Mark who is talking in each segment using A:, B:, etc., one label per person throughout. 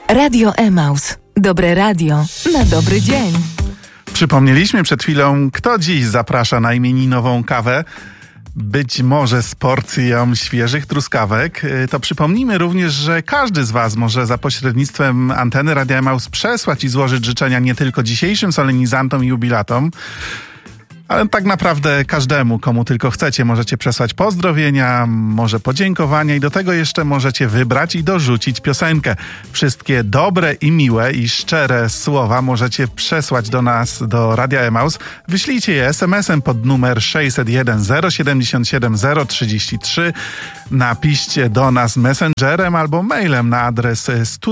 A: Radio Emaus. Dobre radio na dobry dzień.
B: Przypomnieliśmy przed chwilą, kto dziś zaprasza na imieninową kawę. Być może z porcją świeżych truskawek. To przypomnijmy również, że każdy z Was może za pośrednictwem anteny Radia Emaus przesłać i złożyć życzenia nie tylko dzisiejszym solenizantom i jubilatom, ale tak naprawdę każdemu, komu tylko chcecie, możecie przesłać pozdrowienia, może podziękowania i do tego jeszcze możecie wybrać i dorzucić piosenkę. Wszystkie dobre i miłe i szczere słowa możecie przesłać do nas, do Radia Emaus. Wyślijcie je SMS-em pod numer 601 077 033. Napiszcie do nas messengerem albo mailem na adres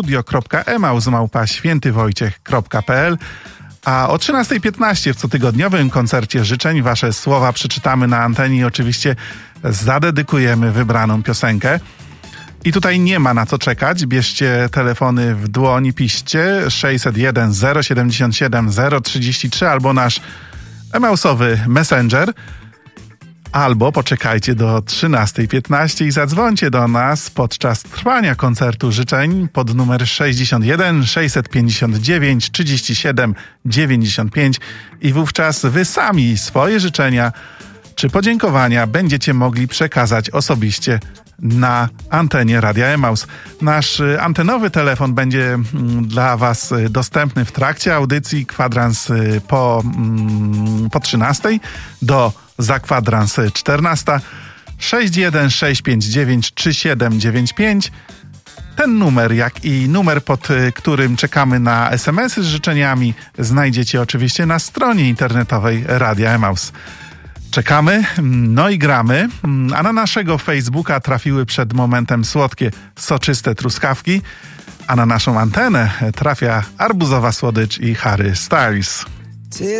B: studio.emaus@świętywojciech.pl. A o 13:15 w cotygodniowym koncercie życzeń wasze słowa przeczytamy na antenie i oczywiście zadedykujemy wybraną piosenkę. I tutaj nie ma na co czekać. Bierzcie telefony w dłoń i piszcie 601 077 033 albo nasz emausowy messenger. Albo poczekajcie do 13:15 i zadzwońcie do nas podczas trwania koncertu życzeń pod numer 61 659 37 95 i wówczas wy sami swoje życzenia czy podziękowania będziecie mogli przekazać osobiście na antenie Radia Emaus. Nasz antenowy telefon będzie dla Was dostępny w trakcie audycji, kwadrans po 13 do za kwadrans 14 61 659 3795. Ten numer, jak i numer, pod którym czekamy na SMS-y z życzeniami, znajdziecie oczywiście na stronie internetowej Radia Emaus. Czekamy, no i gramy, a na naszego Facebooka trafiły przed momentem słodkie, soczyste truskawki, a na naszą antenę trafia arbuzowa słodycz i Harry Styles.